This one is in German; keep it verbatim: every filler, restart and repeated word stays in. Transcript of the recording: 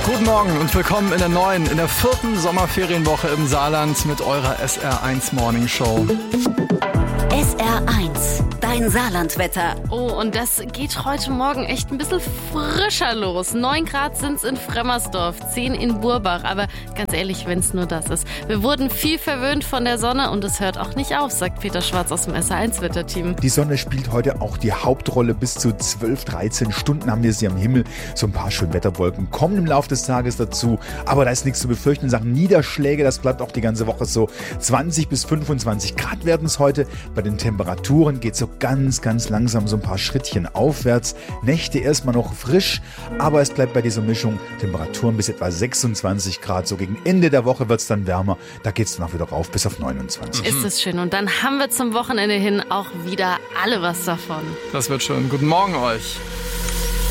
Guten Morgen und willkommen in der neuen, in der vierten Sommerferienwoche im Saarland mit eurer S R eins Morning Show. S R eins, dein Saarlandwetter. Oh, und das geht heute Morgen echt ein bisschen frischer los. neun Grad sind's in Fremmersdorf, zehn in Burbach. Aber ganz ehrlich, wenn's nur das ist. Wir wurden viel verwöhnt von der Sonne und es hört auch nicht auf, sagt Peter Schwarz aus dem S R eins Wetterteam. Die Sonne spielt heute auch die Hauptrolle. Bis zu zwölf, dreizehn Stunden haben wir sie am Himmel. So ein paar schöne Wetterwolken kommen im Laufe des Tages dazu. Aber da ist nichts zu befürchten in Sachen Niederschläge. Das bleibt auch die ganze Woche so. zwanzig bis fünfundzwanzig Grad werden es heute. Bei den Temperaturen geht so ganz, ganz langsam so ein paar Schrittchen aufwärts. Nächte erstmal noch frisch, aber es bleibt bei dieser Mischung Temperaturen bis etwa sechsundzwanzig Grad. So gegen Ende der Woche wird es dann wärmer. Da geht es dann auch wieder rauf bis auf neunundzwanzig. Ist es schön. Und dann haben wir zum Wochenende hin auch wieder alle was davon. Das wird schön. Guten Morgen euch.